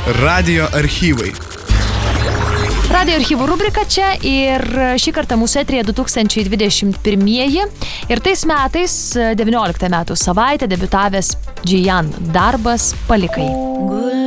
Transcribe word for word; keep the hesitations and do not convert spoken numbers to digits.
Radio archyvai. Radio archyvų rubrika čia ir šį kartą mūsų eteryje du tūkstančiai dvidešimt pirmieji ir tais metais, devynioliktą metų savaitę, debiutavęs Džijan darbas Palikai.